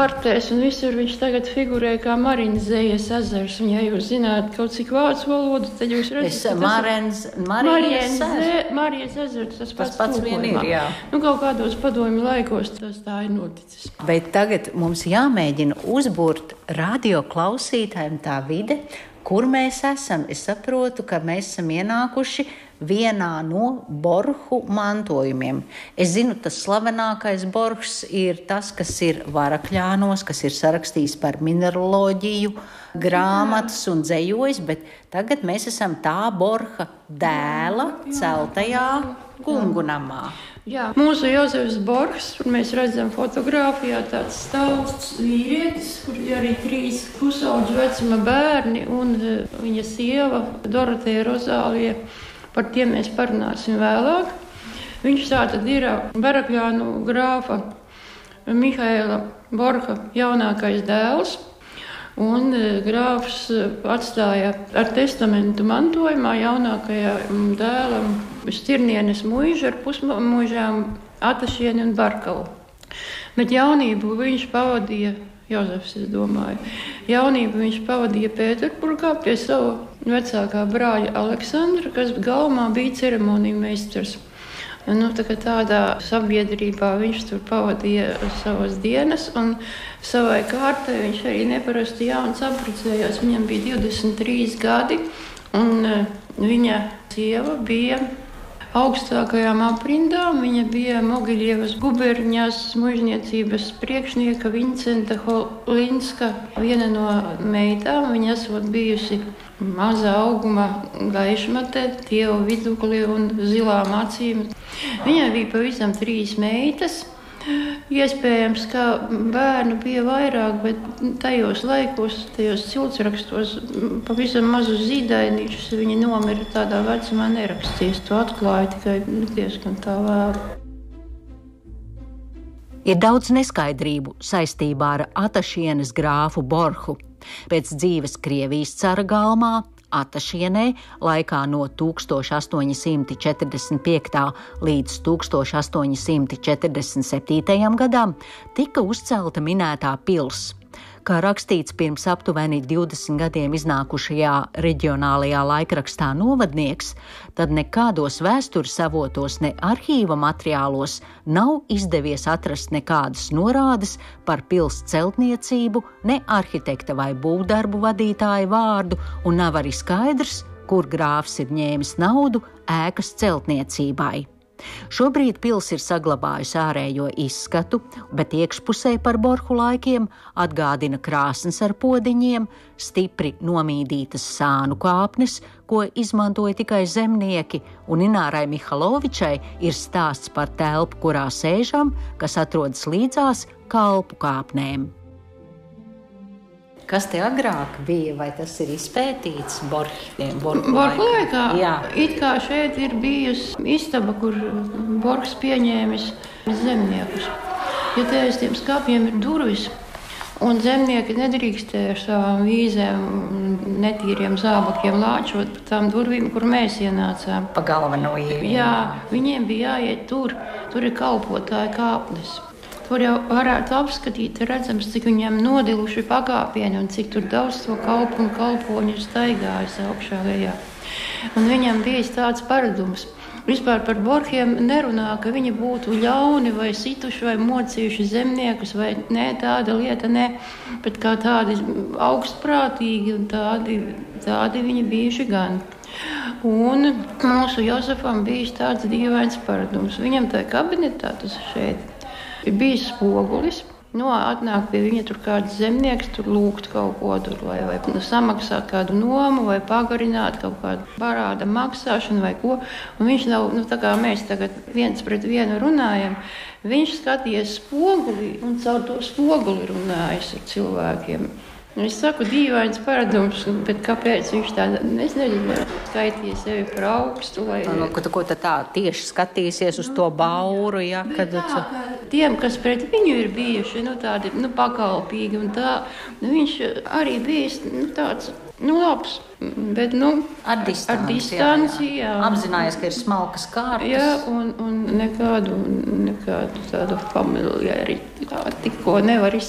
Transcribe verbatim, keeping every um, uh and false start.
kartēs un visur viņš tagad figurē kā Marinas Zejas ezers. Un, ja jūs zināt kaut cik vācu valodu, tad jūs redzat, es, Marens, Marijas ezers. Marijas ezers, tas pats, tas pats vien ir, jā. Nu, kaut kādos padomju laikos tas tā ir noticis. Bet tagad mums jāmēģina uzburt radio klausītājiem tā vide, kur mēs esam. Es saprotu, ka mēs esam ienākuši vienā no Borhu mantojumiem. Es zinu, tas slavenākais Borhs ir tas, kas ir Varakļānos, kas ir sarakstījis par mineraloģiju, grāmatas un dzejojis, bet tagad mēs esam tā Borha dēla celtajā Gungunamā. Jā, mūsu Jozefs Borhs, kur mēs redzam fotogrāfijā, tāds stāsts vīrietis, kur ir arī trīs pusaudžu vecuma bērni un viņa sieva Doroteja Rozālija. Par tiem mēs parunāsim vēlāk. Viņš tātad ir Varakļānu grāfa Mihaila Borha jaunākais dēls. Un grāfs atstāja ar testamentu mantojumā jaunākajam dēlam Stirnienes muižu ar pusmuižām Atašieni un Barkalu. Bet jaunību viņš pavadīja, Jozefs, es domāju, jaunību viņš pavadīja Pēterburgā pie savu vecākā brāļa Aleksandra, kas galvā bija ceremoniju meistars. Nu, tā tādā sabiedrībā viņš tur pavadīja savas dienas, un savai kārtai viņš arī neparasti jauns apprecējās. Viņam bija divdesmit trīs gadi, un viņa sieva bija augstākajām aprindām. Viņa bija Mogiļievas guberņas muižniecības priekšnieka Vincenta Holinska, viena no meitām. Viņa esot bijusi maza auguma gaišmate, tievu vidukli un zilām acīm. Viņai bija pavisam trīs meitas. Iespējams, ka bērnu bija vairāk, bet tajos laikos, tajos ciltsrakstos pavisam mazus zīdainīšus viņi nomira tādā vecumā nerakstīs. To atklāja tikai diezgan tā vēlu. Ir daudz neskaidrību saistībā ar Atašienes grāfu Borhu. Pēc dzīves Krievijas cara galmā Atašienē laikā no tūkstoš astoņi simti četrdesmit piektā līdz tūkstoš astoņi simti četrdesmit septītajam gadam tika uzcelta minētā pils. Kā rakstīts pirms aptuveni divdesmit gadiem iznākušajā reģionālajā laikrakstā Novadnieks, tad nekādos vēstures avotos, ne arhīva materiālos nav izdevies atrast nekādas norādes par pils celtniecību, ne arhitekta vai būvdarbu vadītāja vārdu, un nav arī skaidrs, kur grāfs ir ņēmis naudu ēkas celtniecībai. Šobrīd pils ir saglabājusi ārējo izskatu, bet iekšpusē par Borhu laikiem atgādina krāsnes ar podiņiem, stipri nomīdītas sānu kāpnes, ko izmantoja tikai zemnieki, un Inārai Mihalovičai ir stāsts par telpu, kurā sēžam, kas atrodas līdzās kalpu kāpnēm. Kas te agrāk bija, vai tas ir izpētīts Borhiem? Borhu laikā? Jā. It kā šeit ir bijusi istaba, kur Borhs pieņēmis zemniekus. Jo te aiz tiem skapiem ir durvis, un zemnieki nedrīkstēja ar savām vīzēm, netīriem zābakiem lāčot pa tām durvīm, kur mēs ienācām. Pa galveno ievienu. Jā, viņiem bija jāiet tur, tur ir kalpotāja kāpnes. Tur jau varētu apskatīt, redzams, cik viņiem nodiluši pakāpieni un cik tur daudz to kalpu un kalpoņu staigājas augšā lejā. Un viņam bija tāds paradums. Vispār par Borhiem nerunā, ka viņi būtu ļauni vai situši vai mocījuši zemniekus, vai nē, tāda lieta nē, bet kā tādi augstprātīgi un tādi, tādi viņi bijuši gan. Un mūsu Jozefam bija tāds dīvains paradums. Viņam tā kabinetā, tas šeit, ir bijis spogulis, no atnāk pie viņa tur kāds zemnieks, tur lūgt kaut ko tur, vai, vai nu, samaksāt kādu nomu, vai pagarināt kaut kādu parāda maksāšanu, vai ko. Un viņš nav, nu tā kā mēs tagad viens pret vienu runājam, viņš skaties spoguli un caur to spoguli runājas ar cilvēkiem. Es saku, dīvains paradums, bet kāpēc viņš tā, es nezinu, skaitīja sevi par augstu, vai... Nu, ko, ko tā tā tieši skatīsies uz to bauru, ja? Kad... Tā, tiem, kas pret viņu ir bijuši, nu tādi, nu pakalpīgi un tā, nu viņš arī bijis, nu tāds, nu labs, bet, nu... Ar distanci, ar distanci jā, jā. Apzinājies, ka ir smalkas kārtas. Jā, un, un nekādu, nekādu tādu familiāri, tā tikko nevar izsākt.